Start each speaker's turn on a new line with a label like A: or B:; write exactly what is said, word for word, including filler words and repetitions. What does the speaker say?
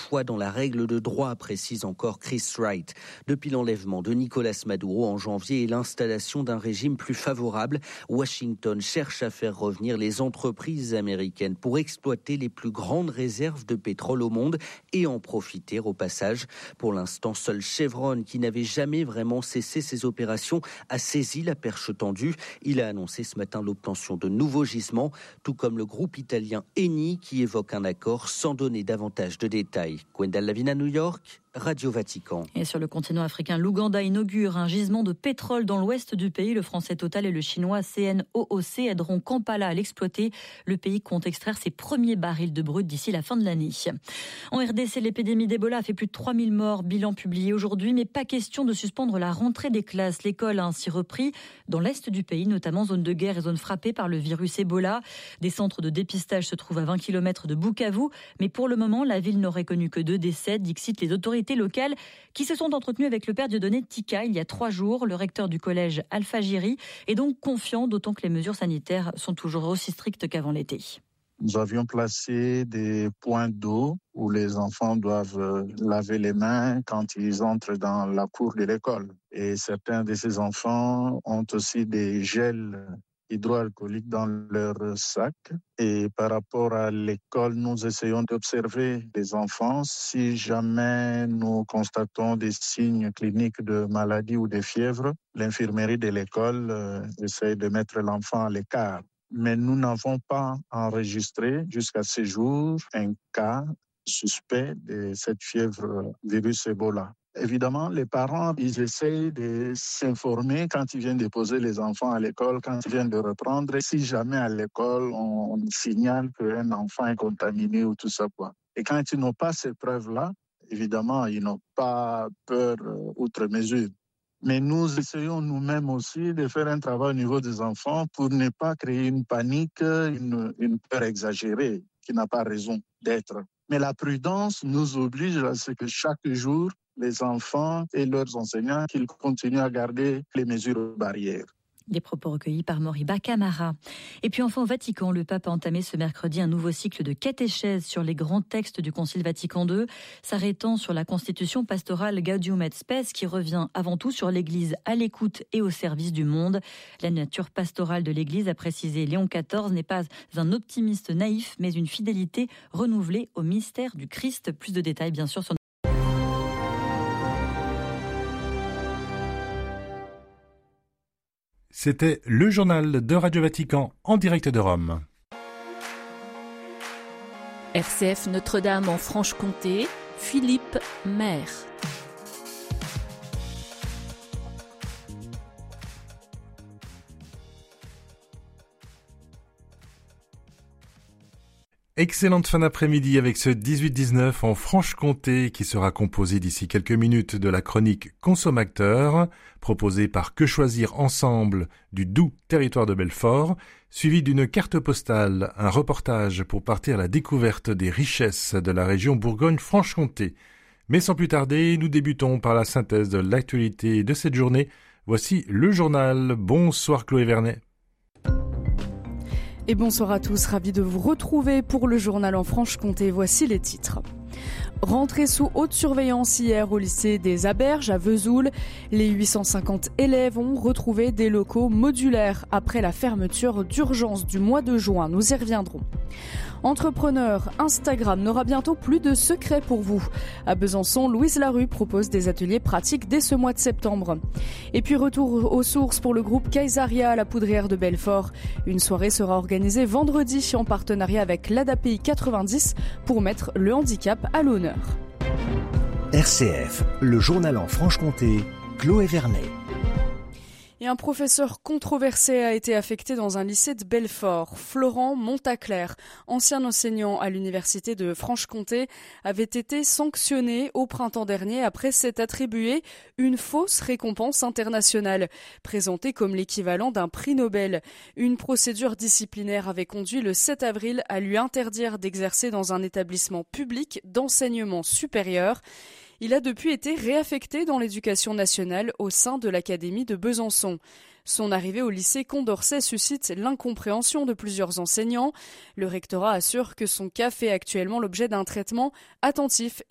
A: foi dans la règle de droit, précise encore Chris Wright. Depuis l'enlèvement de Nicolas Maduro en janvier et l'installation d'un régime plus favorable, Washington cherche à faire revenir les entreprises américaines pour exploiter les plus grandes réserves de pétrole au monde et en profiter au passage. Pour l'instant, seul Chevron, qui n'avait jamais vraiment cessé ses opérations, a saisi la perche tendue. Il a annoncé ce matin l'obtention de nouveaux gisements, tout comme le groupe italien Eni qui évoque un accord sans donner davantage de détails. Gwendal Lavina, New York, Radio Vatican.
B: Et sur le continent africain, l'Ouganda inaugure un gisement de pétrole dans l'ouest du pays. Le français Total et le chinois C N O O C aideront Kampala à l'exploiter. Le pays compte extraire ses premiers barils de brut d'ici la fin de l'année. En R D C, l'épidémie d'Ebola a fait plus de trois mille morts, bilan publié aujourd'hui, mais pas question de suspendre la rentrée des classes. L'école a ainsi repris dans l'est du pays, notamment zone de guerre et zone frappée par le virus Ebola. Des centres de dépistage se trouvent à vingt kilomètres de Bukavu, mais pour le moment, la ville n'aurait connu que deux décès, dixit les autorités locales qui se sont entretenues avec le père Dieudonné Tika il y a trois jours. Le recteur du collège Alpha-Jiri est donc confiant, d'autant que les mesures sanitaires sont toujours aussi strictes qu'avant l'été.
C: Nous avions placé des points d'eau où les enfants doivent laver les mains quand ils entrent dans la cour de l'école. Et certains de ces enfants ont aussi des gels hydroalcooliques dans leur sac. Et par rapport à l'école, nous essayons d'observer les enfants. Si jamais nous constatons des signes cliniques de maladie ou de fièvre, l'infirmerie de l'école euh, essaie de mettre l'enfant à l'écart. Mais nous n'avons pas enregistré jusqu'à ce jour un cas suspect de cette fièvre virus Ebola. Évidemment, les parents, ils essayent de s'informer quand ils viennent déposer les enfants à l'école, quand ils viennent de reprendre. Et si jamais à l'école, on, on signale qu'un enfant est contaminé ou tout ça, quoi. Et quand ils n'ont pas ces preuves-là, évidemment, ils n'ont pas peur euh, outre mesure. Mais nous essayons nous-mêmes aussi de faire un travail au niveau des enfants pour ne pas créer une panique, une, une peur exagérée qui n'a pas raison d'être. Mais la prudence nous oblige à ce que chaque jour, les enfants et leurs enseignants, qu'ils continuent à garder les mesures barrières.
B: Des propos recueillis par Moriba Camara. Et puis enfin au Vatican, le pape a entamé ce mercredi un nouveau cycle de catéchèse sur les grands textes du Concile Vatican deux, s'arrêtant sur la constitution pastorale Gaudium et Spes qui revient avant tout sur l'Église à l'écoute et au service du monde. La nature pastorale de l'Église, a précisé Léon quatorze, n'est pas un optimiste naïf, mais une fidélité renouvelée au mystère du Christ. Plus de détails bien sûr sur
D: C'était le journal de Radio Vatican en direct de Rome.
E: R C F Notre-Dame en Franche-Comté, Philippe Maire.
D: Excellente fin d'après-midi avec ce dix-huit dix-neuf en Franche-Comté qui sera composé d'ici quelques minutes de la chronique Consommateur, proposée par Que choisir ensemble du doux territoire de Belfort, suivi d'une carte postale, un reportage pour partir à la découverte des richesses de la région Bourgogne-Franche-Comté. Mais sans plus tarder, nous débutons par la synthèse de l'actualité de cette journée. Voici le journal. Bonsoir Chloé Vernet.
F: Et bonsoir à tous, ravi de vous retrouver pour le journal en Franche-Comté. Voici les titres. Rentrée sous haute surveillance hier au lycée des Aberges à Vesoul. Les huit cent cinquante élèves ont retrouvé des locaux modulaires après la fermeture d'urgence du mois de juin. Nous y reviendrons. Entrepreneur, Instagram n'aura bientôt plus de secrets pour vous. À Besançon, Louise Larue propose des ateliers pratiques dès ce mois de septembre. Et puis retour aux sources pour le groupe Kaisaria à la Poudrière de Belfort. Une soirée sera organisée vendredi en partenariat avec l'A D A P I quatre-vingt-dix pour mettre le handicap à l'honneur.
G: R C F, le journal en Franche-Comté, Chloé Vernet.
F: Et un professeur controversé a été affecté dans un lycée de Belfort. Florent Montaclair, ancien enseignant à l'université de Franche-Comté, avait été sanctionné au printemps dernier après s'être attribué une fausse récompense internationale, présentée comme l'équivalent d'un prix Nobel. Une procédure disciplinaire avait conduit le sept avril à lui interdire d'exercer dans un établissement public d'enseignement supérieur. Il a depuis été réaffecté dans l'éducation nationale au sein de l'Académie de Besançon. Son arrivée au lycée Condorcet suscite l'incompréhension de plusieurs enseignants. Le rectorat assure que son cas fait actuellement l'objet d'un traitement attentif